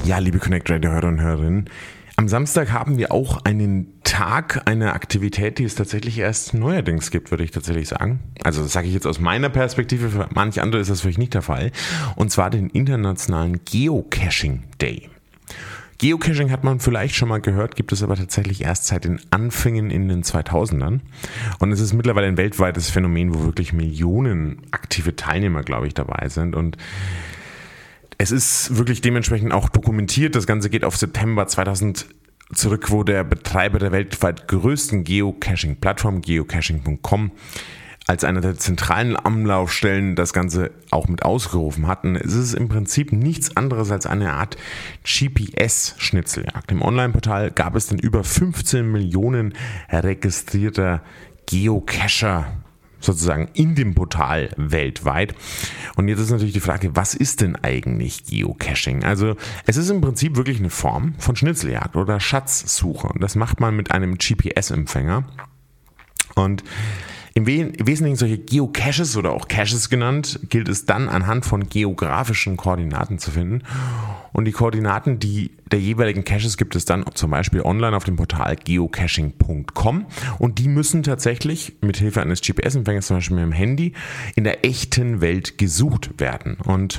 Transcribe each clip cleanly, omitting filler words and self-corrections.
Ja, liebe Connect Radio-Hörer und Hörerinnen, am Samstag haben wir auch einen Tag, eine Aktivität, die es tatsächlich erst neuerdings gibt, würde ich tatsächlich sagen. Also das sage ich jetzt aus meiner Perspektive, für manche andere ist das vielleicht nicht der Fall. Und zwar den Internationalen Geocaching Day. Geocaching hat man vielleicht schon mal gehört, gibt es aber tatsächlich erst seit den Anfängen in den 2000ern. Und es ist mittlerweile ein weltweites Phänomen, wo wirklich Millionen aktive Teilnehmer, glaube ich, dabei sind. Und es ist wirklich dementsprechend auch dokumentiert. Das Ganze geht auf September 2000 zurück, wo der Betreiber der weltweit größten Geocaching-Plattform, geocaching.com, als einer der zentralen Anlaufstellen das Ganze auch mit ausgerufen hatten. Es ist im Prinzip nichts anderes als eine Art GPS-Schnitzeljagd. Im Online-Portal gab es dann über 15 Millionen registrierter Geocacher sozusagen in dem Portal weltweit. Und jetzt ist natürlich die Frage, was ist denn eigentlich Geocaching? Also es ist im Prinzip wirklich eine Form von Schnitzeljagd oder Schatzsuche. Und das macht man mit einem GPS-Empfänger. Und im Wesentlichen solche Geocaches oder auch Caches genannt, gilt es dann anhand von geografischen Koordinaten zu finden. Und die Koordinaten der jeweiligen Caches gibt es dann zum Beispiel online auf dem Portal geocaching.com. Und die müssen tatsächlich mit Hilfe eines GPS-Empfängers, zum Beispiel mit dem Handy, in der echten Welt gesucht werden. Und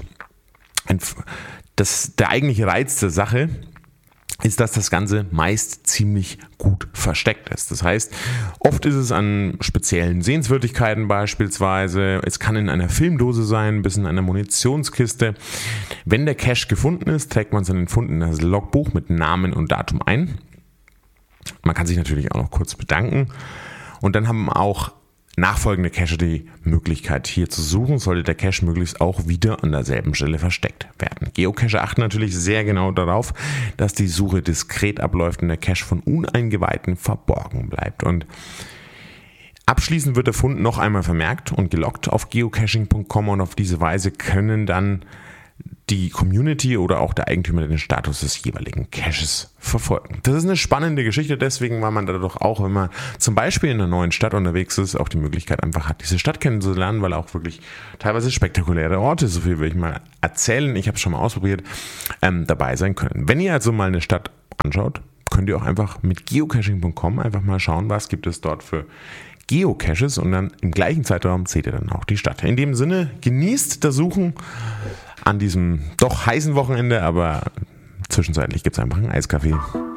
der eigentliche Reiz der Sache ist, dass das Ganze meist ziemlich gut versteckt ist. Das heißt, oft ist es an speziellen Sehenswürdigkeiten beispielsweise, es kann in einer Filmdose sein, bis in einer Munitionskiste. Wenn der Cache gefunden ist, trägt man seinen Fund in das Logbuch mit Namen und Datum ein. Man kann sich natürlich auch noch kurz bedanken. Und dann haben auch nachfolgende Cacher die Möglichkeit hier zu suchen, sollte der Cache möglichst auch wieder an derselben Stelle versteckt werden. Geocacher achten natürlich sehr genau darauf, dass die Suche diskret abläuft und der Cache von Uneingeweihten verborgen bleibt. Und abschließend wird der Fund noch einmal vermerkt und geloggt auf geocaching.com und auf diese Weise können dann die Community oder auch der Eigentümer den Status des jeweiligen Caches verfolgen. Das ist eine spannende Geschichte, deswegen, weil man dadurch auch, wenn man zum Beispiel in einer neuen Stadt unterwegs ist, auch die Möglichkeit einfach hat, diese Stadt kennenzulernen, weil auch wirklich teilweise spektakuläre Orte, so viel will ich mal erzählen, ich habe es schon mal ausprobiert, dabei sein können. Wenn ihr also mal eine Stadt anschaut, könnt ihr auch einfach mit geocaching.com einfach mal schauen, was gibt es dort für Geocaches und dann im gleichen Zeitraum seht ihr dann auch die Stadt. In dem Sinne, genießt das Suchen an diesem doch heißen Wochenende, aber zwischenzeitlich gibt es einfach einen Eiskaffee.